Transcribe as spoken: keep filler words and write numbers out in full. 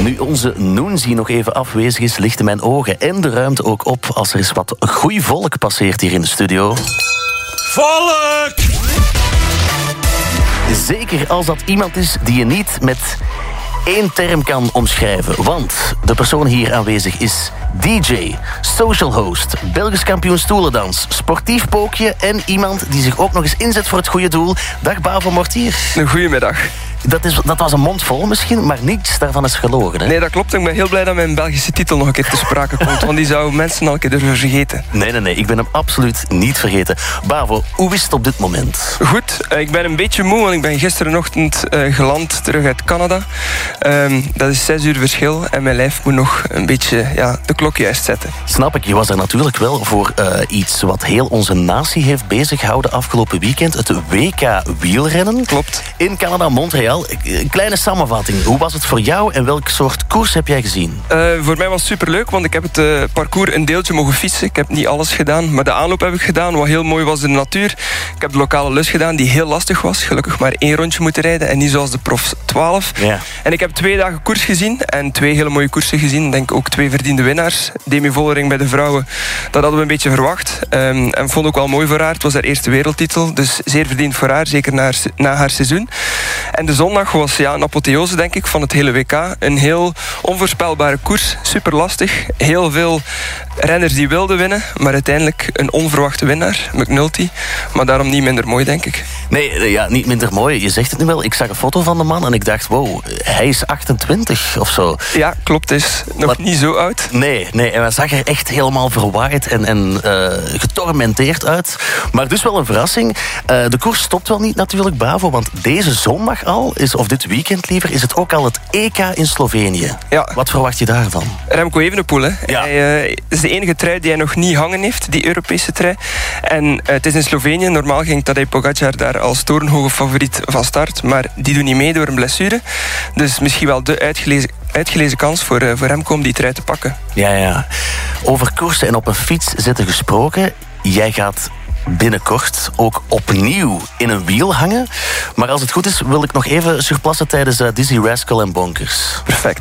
Nu onze Noenzi nog even afwezig is, lichten mijn ogen en de ruimte ook op als er eens wat goeie volk passeert hier in de studio. Volk! Zeker als dat iemand is die je niet met één term kan omschrijven. Want de persoon hier aanwezig is D J, social host, Belgisch kampioen stoelendans, sportief pookje en iemand die zich ook nog eens inzet voor het goede doel. Dag Bavo Mortier. Een goedemiddag. Dat, is, dat was een mond vol misschien, maar niets daarvan is gelogen. Hè? Nee, dat klopt. Ik ben heel blij dat mijn Belgische titel nog een keer te sprake komt. Want die zou mensen al een keer durven vergeten. Nee, nee, nee. Ik ben hem absoluut niet vergeten. Bavo, hoe is het op dit moment? Goed. Ik ben een beetje moe, want ik ben gisterenochtend uh, geland terug uit Canada. Um, dat is zes uur verschil. En mijn lijf moet nog een beetje ja, de klok juist zetten. Snap ik. Je was er natuurlijk wel voor uh, iets wat heel onze natie heeft bezighouden afgelopen weekend. Het W K wielrennen. Klopt. In Canada, Montreal. Een kleine samenvatting. Hoe was het voor jou en welk soort koers heb jij gezien? Uh, voor mij was het superleuk, want ik heb het uh, parcours een deeltje mogen fietsen. Ik heb niet alles gedaan, maar de aanloop heb ik gedaan. Wat heel mooi was in de natuur. Ik heb de lokale lus gedaan, die heel lastig was. Gelukkig maar één rondje moeten rijden en niet zoals de profs twaalf. Ja. En ik heb twee dagen koers gezien en twee hele mooie koersen gezien. Ik denk ook twee verdiende winnaars. Demi Vollering bij de vrouwen, dat hadden we een beetje verwacht. Um, en vond ook wel mooi voor haar. Het was haar eerste wereldtitel, dus zeer verdiend voor haar, zeker na haar, na haar seizoen. En de zondag was ja, een apotheose, denk ik, van het hele W K. Een heel onvoorspelbare koers, super lastig. Heel veel renners die wilden winnen, maar uiteindelijk een onverwachte winnaar, McNulty. Maar daarom niet minder mooi, denk ik. Nee, ja, niet minder mooi. Je zegt het nu wel. Ik zag een foto van de man en ik dacht, wow, hij is achtentwintig of zo. Ja, klopt. Hij is nog maar, niet zo oud. Nee, nee, en hij zag er echt helemaal verwaaid en, en uh, getormenteerd uit. Maar dus wel een verrassing. Uh, de koers stopt wel niet natuurlijk, Bavo, want deze zondag al, is, of dit weekend liever, is het ook al het E K in Slovenië. Ja. Wat verwacht je daarvan? Remco Evenepoel, hè. Ja. Hij uh, is de enige trui die hij nog niet hangen heeft, die Europese trui. En uh, het is in Slovenië. Normaal ging Tadej Pogacar daar als torenhoge favoriet van start, maar die doet niet mee door een blessure. Dus misschien wel de uitgelezen, uitgelezen kans voor, uh, voor Remco om die trui te pakken. Ja, ja. Over koersen en op een fiets zitten gesproken. Jij gaat binnenkort ook opnieuw in een wiel hangen. Maar als het goed is, wil ik nog even surplassen tijdens uh, Dizzy Rascal en Bonkers. Perfect.